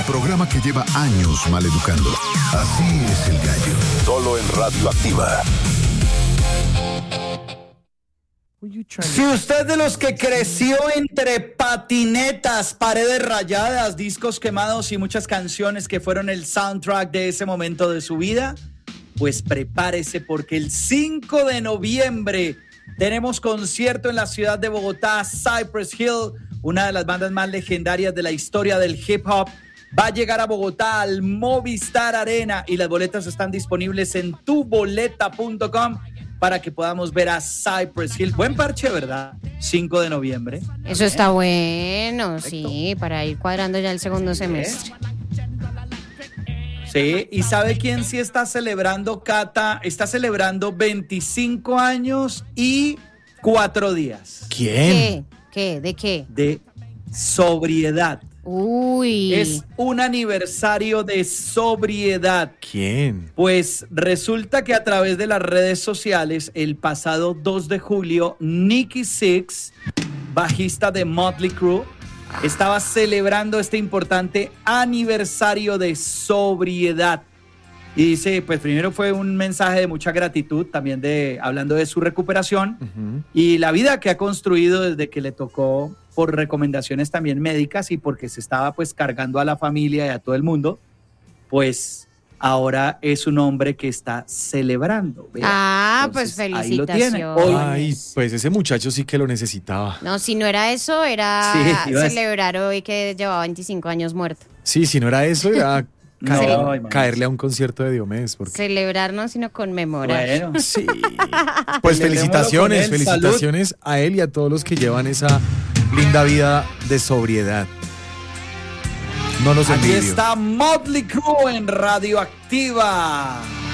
programa que lleva años maleducando. Así es el gallo. Solo en Radioactiva. Si usted es de los que creció entre patinetas, paredes rayadas, discos quemados y muchas canciones que fueron el soundtrack de ese momento de su vida, pues prepárese porque el 5 de noviembre tenemos concierto en la ciudad de Bogotá. Cypress Hill, una de las bandas más legendarias de la historia del hip hop, va a llegar a Bogotá al Movistar Arena y las boletas están disponibles en tuboleta.com para que podamos ver a Cypress Hill. Buen parche, ¿verdad? 5 de noviembre. Eso está bueno, perfecto. Sí, para ir cuadrando ya el segundo semestre. Sí, ¿y sabe quién sí está celebrando, Cata? Está celebrando 25 años y 4 días. ¿Quién? ¿Qué? ¿De qué? De sobriedad. Uy. Es un aniversario de sobriedad. ¿Quién? Pues resulta que a través de las redes sociales, el pasado 2 de julio, Nicky Sixx, bajista de Motley Crue, estaba celebrando este importante aniversario de sobriedad. Y dice, pues primero fue un mensaje de mucha gratitud, también hablando de su recuperación y la vida que ha construido desde que le tocó por recomendaciones también médicas y porque se estaba pues cargando a la familia y a todo el mundo, pues ahora es un hombre que está celebrando. ¿Vea? Entonces, pues felicitaciones. Ay, pues ese muchacho sí que lo necesitaba. No, si no era eso, era celebrar hoy que llevaba 25 años muerto. Sí, si no era eso, era caerle a un concierto de Diomedes. Porque... Celebrar no, sino conmemorar. Bueno. Sí. Pues felicitaciones a él y a todos los que llevan esa linda vida de sobriedad. No los envidio. Aquí está Motley Crue en Radioactiva.